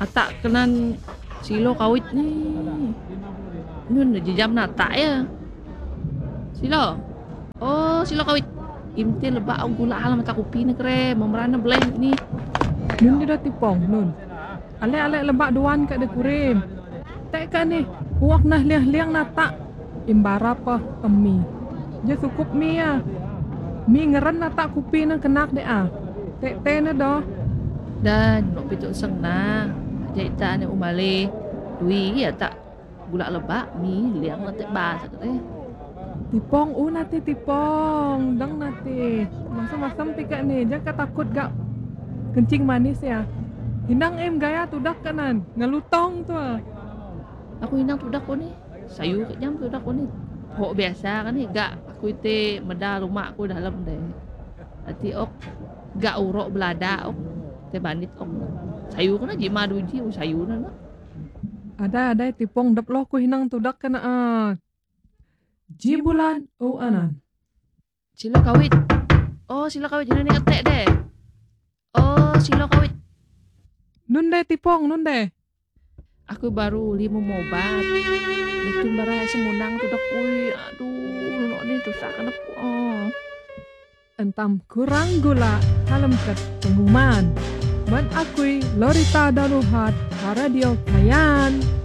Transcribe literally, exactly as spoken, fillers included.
Atak kenan silo kawit ni. Nun jam nata ya. Silo. Oh, silo kawit. Imti lebak ang gula alam mata kopi ni kere. Memerana blend ni. Nun dia dah tipong nun. Alek-alek lebak duan kat de kurim. Tak kan ni. Uak nah liang-liang nata. Imbara pa emi. Je sukup mi ya. Mi ngeren nata kopi nang kenak de ah. Tek-tek na doh. Dan nok pituk seng na. Jaita ni umale. Dui ya tak gula lebak mi liang letek bas kere. Tipong u nanti tipong. Dang nanti. Masam-masam pika ni. Jangan takut gak kencing manis ya. Hinang em gaya tudak kanan. Ngelutong tu ah. Aku hinang tudak ko ni. Sayu kat jam tudak ko ni. Hok biasa kan ni. Gak aku ite meda rumah aku dalam deh. Nanti ok gak urok belada ok. Te banit ok. Sayu kan jima duji u sayu na na. Ada ada tipong dap lo ku hinang tudak kana ah. Jibulan o anan. Silo kawit. Oh, silo kawit jangan ni ketek deh. Oh, silo kawit. Nun deh tipong nun deh. Aku baru lima mobat. Itu barang semunang tu dak kui. Aduh, nok ni tu sak kenep. Oh. Entam kurang gula kalem ket pengumuman. Man akui Lorita Daluhat Radio Kayan.